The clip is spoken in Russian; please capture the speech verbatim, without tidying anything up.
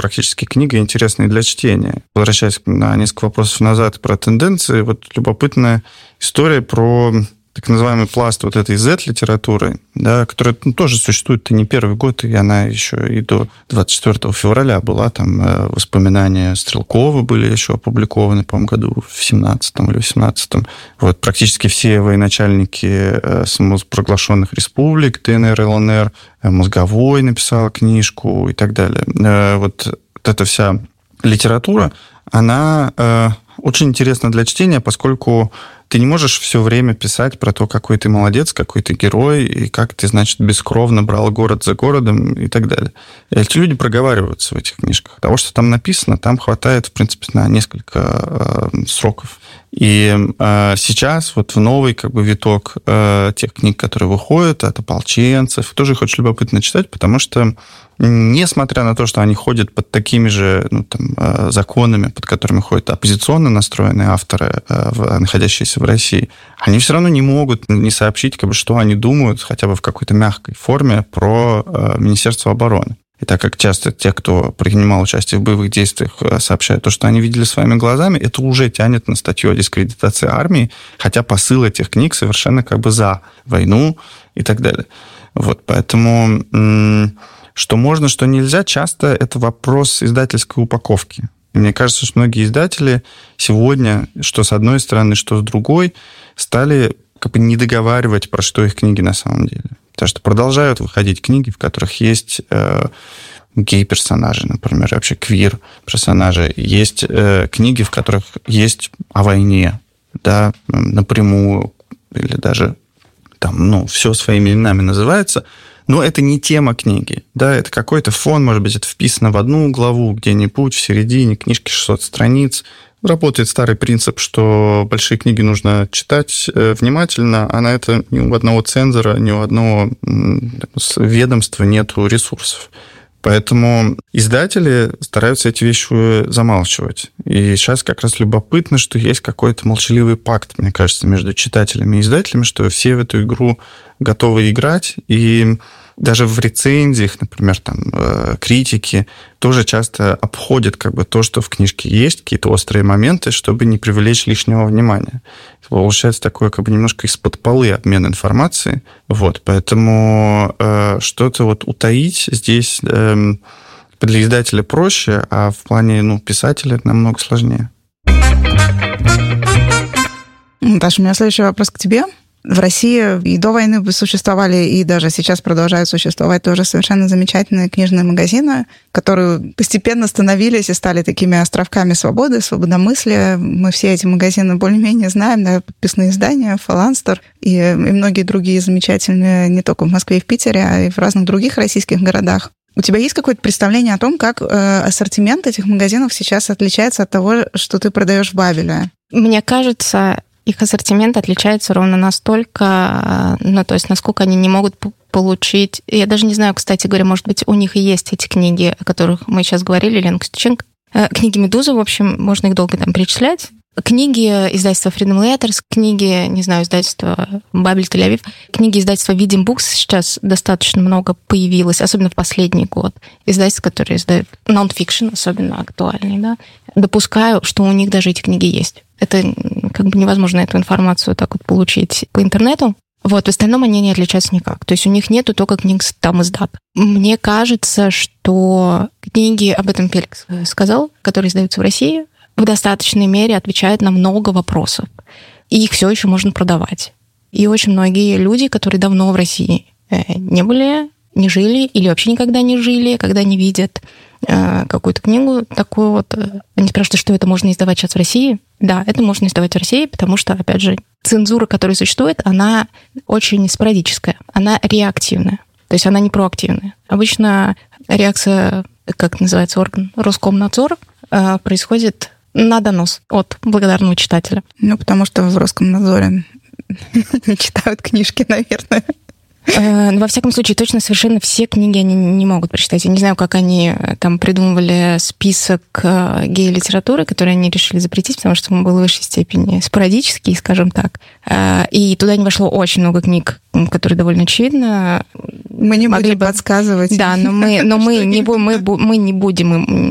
практически книга интересная для чтения. Возвращаясь на несколько вопросов назад про тенденции, вот любопытная история про так называемый пласт вот этой зет-литературы, да, которая ну, тоже существует не первый год, и она еще и до двадцать четвёртого февраля была. Там э, воспоминания Стрелкова были еще опубликованы, по-моему, году в семнадцатом или восемнадцатом. Вот практически все военачальники э, самопровозглашенных республик, ДНР, ЛНР, э, Мозговой написал книжку и так далее. Э, вот, вот эта вся литература, она э, очень интересна для чтения, поскольку ты не можешь все время писать про то, какой ты молодец, какой ты герой, и как ты, значит, бескровно брал город за городом и так далее. И эти люди проговариваются в этих книжках. Того, что там написано, там хватает, в принципе, на несколько э, сроков. И э, сейчас вот в новый как бы виток э, тех книг, которые выходят от ополченцев, тоже их очень любопытно читать, потому что несмотря на то, что они ходят под такими же ну, там, законами, под которыми ходят оппозиционно настроенные авторы, находящиеся в России, они все равно не могут не сообщить, как бы, что они думают, хотя бы в какой-то мягкой форме, про Министерство обороны. И так как часто те, кто принимал участие в боевых действиях, сообщают то, что они видели своими глазами, это уже тянет на статью о дискредитации армии, хотя посыл этих книг совершенно как бы за войну и так далее. Вот, поэтому... Что можно, что нельзя, часто это вопрос издательской упаковки. И мне кажется, что многие издатели сегодня, что с одной стороны, что с другой, стали как бы не договаривать, про что их книги на самом деле. Потому что продолжают выходить книги, в которых есть э, гей-персонажи, например, вообще квир-персонажи. Есть э, книги, в которых есть о войне, да, напрямую, или даже там, ну, все своими именами называется. Но это не тема книги, да, это какой-то фон, может быть, это вписано в одну главу где-нибудь, в середине, книжки шестьсот страниц. Работает старый принцип, что большие книги нужно читать внимательно, а на это ни у одного цензора, ни у одного ведомства нету ресурсов. Поэтому издатели стараются эти вещи замалчивать. И сейчас как раз любопытно, что есть какой-то молчаливый пакт, мне кажется, между читателями и издателями, что все в эту игру готовы играть. И даже в рецензиях, например, там, критики тоже часто обходят как бы то, что в книжке есть, какие-то острые моменты, чтобы не привлечь лишнего внимания. Получается такое как бы немножко из-под полы обмен информацией. Вот, поэтому э, что-то вот утаить здесь э, для издателя проще, а в плане ну, писателя намного сложнее. Даша, у меня следующий вопрос к тебе. В России и до войны существовали, и даже сейчас продолжают существовать тоже совершенно замечательные книжные магазины, которые постепенно становились и стали такими островками свободы, свободомыслия. Мы все эти магазины более-менее знаем, да, подписные издания, Фаланстер и, и многие другие замечательные не только в Москве и в Питере, а и в разных других российских городах. У тебя есть какое-то представление о том, как э, ассортимент этих магазинов сейчас отличается от того, что ты продаешь в Бабеле? Мне кажется, их ассортимент отличается ровно настолько, ну, то есть насколько они не могут получить... Я даже не знаю, кстати говоря, может быть, у них и есть эти книги, о которых мы сейчас говорили, Лена Костюченко. Книги «Медузы», в общем, можно их долго там перечислять. Книги издательства Freedom Letters, книги, не знаю, издательства Бабель, Тель-Авив, книги издательства Видим Букс сейчас достаточно много появилось, особенно в последний год. Издательства, которые издают нон-фикшн, особенно актуальный, да. Допускаю, что у них даже эти книги есть. Это как бы невозможно эту информацию так вот получить по интернету. Вот, в остальном они не отличаются никак. То есть у них нету только книг там издат. Мне кажется, что книги, об этом Феликс сказал, которые издаются в России, в достаточной мере отвечают на много вопросов. И их все еще можно продавать. И очень многие люди, которые давно в России не были, не жили или вообще никогда не жили, когда они видят какую-то книгу такую вот, они спрашивают, что это можно издавать сейчас в России. Да, это можно издавать в России, потому что, опять же, цензура, которая существует, она очень спорадическая, она реактивная, то есть она не проактивная. Обычно реакция, как называется орган, Роскомнадзор, происходит на донос от благодарного читателя. Ну, потому что в Роскомнадзоре не читают книжки, наверное. Во всяком случае, точно совершенно все книги они не могут прочитать. Я не знаю, как они там придумывали список гей-литературы, который они решили запретить, потому что он был в высшей степени спорадический, скажем так. И туда не вошло очень много книг, которые довольно очевидно... Мы не могли бы подсказывать. Да, но мы, но мы, не, мы, мы не будем